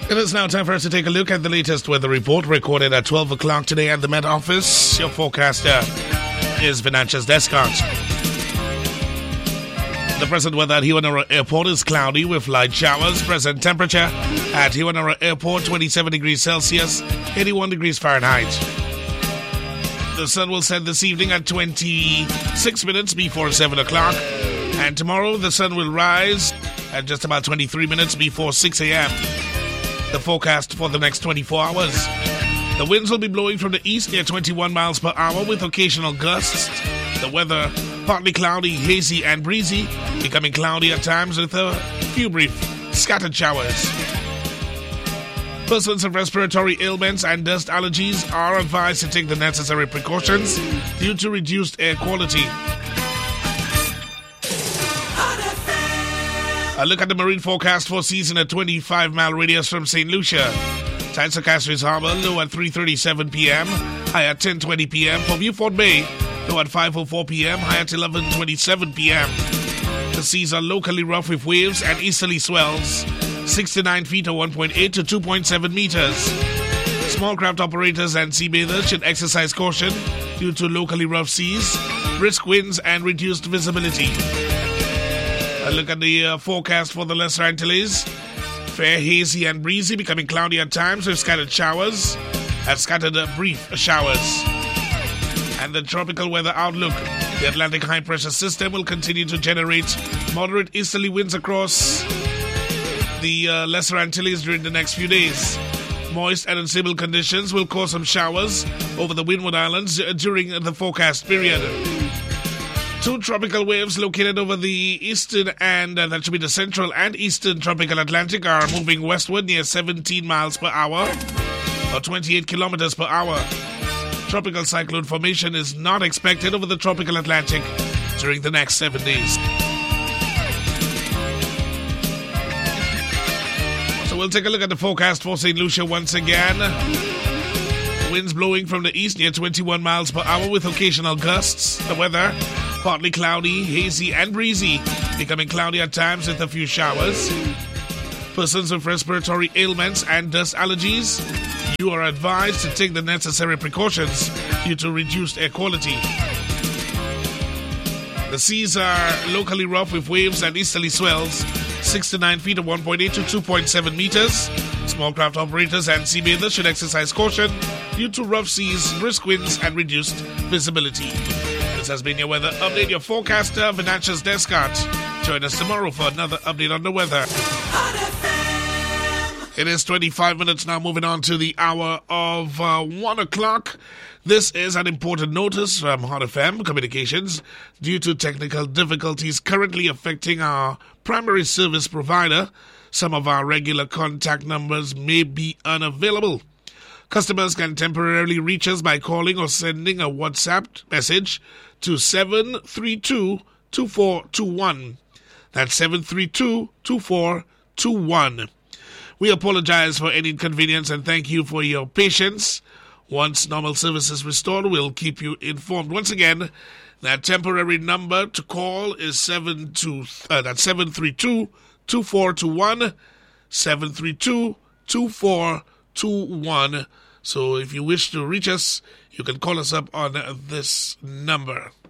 It is now time for us to take a look at the latest weather report recorded at 12 o'clock today at the Met Office. Your forecaster is Vinanchas Descant. The present weather at Hewanara Airport is cloudy with light showers. Present temperature at Hewanara Airport 27 degrees Celsius, 81 degrees Fahrenheit. The sun will set this evening at 26 minutes before 7 o'clock. And tomorrow the sun will rise at just about 23 minutes before 6 a.m. The forecast for the next 24 hours. The winds will be blowing from the east near 21 miles per hour with occasional gusts. The weather partly cloudy, hazy and breezy, becoming cloudy at times with a few brief scattered showers. Persons with respiratory ailments and dust allergies are advised to take the necessary precautions due to reduced air quality. A look at the marine forecast for season at 25-mile radius from St. Lucia. Tides of Castries Harbour, low at 3:37 p.m., high at 10:20 p.m. For Beaufort Bay, low at 5:04 p.m., high at 11:27 p.m. The seas are locally rough with waves and easterly swells, 69 feet or 1.8 to 2.7 meters. Small craft operators and sea bathers should exercise caution due to locally rough seas, brisk winds and reduced visibility. A look at the forecast for the Lesser Antilles. Fair, hazy and breezy, becoming cloudy at times with scattered showers and scattered brief showers. And the tropical weather outlook. The Atlantic high pressure system will continue to generate moderate easterly winds across the Lesser Antilles during the next few days. Moist and unstable conditions will cause some showers over the Windward Islands during the forecast period. Two tropical waves located over the eastern and that should be the central and eastern tropical Atlantic are moving westward near 17 miles per hour or 28 kilometers per hour. Tropical cyclone formation is not expected over the tropical Atlantic during the next 7 days. So we'll take a look at the forecast for St. Lucia once again. Winds blowing from the east near 21 miles per hour with occasional gusts. The weather partly cloudy, hazy and breezy, becoming cloudy at times with a few showers. Persons with respiratory ailments and dust allergies, you are advised to take the necessary precautions due to reduced air quality. The seas are locally rough with waves and easterly swells, 6 to 9 feet or 1.8 to 2.7 meters. Small craft operators and sea bathers should exercise caution due to rough seas, brisk winds and reduced visibility. This has been your weather update. Your forecaster, Vinanchas Descant. Join us tomorrow for another update on the weather. It is 25 minutes now, moving on to the hour of 1 o'clock. This is an important notice from Hot FM Communications. Due to technical difficulties currently affecting our primary service provider, some of our regular contact numbers may be unavailable. Customers can temporarily reach us by calling or sending a WhatsApp message to 732-2421. That's 732-2421. We apologize for any inconvenience and thank you for your patience. Once normal service is restored, we'll keep you informed. Once again, that temporary number to call is 732-2421, 732-2421. So if you wish to reach us, you can call us up on this number.